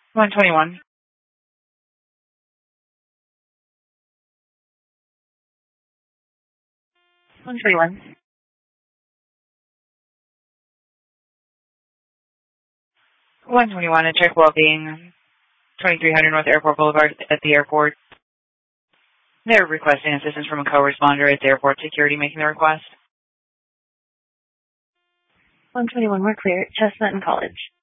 121. 121. 121, a check well-being, 2300 North Airport Boulevard at the airport. They're requesting assistance from a co-responder at the airport security making the request. 121, we're clear. Chestnut and College.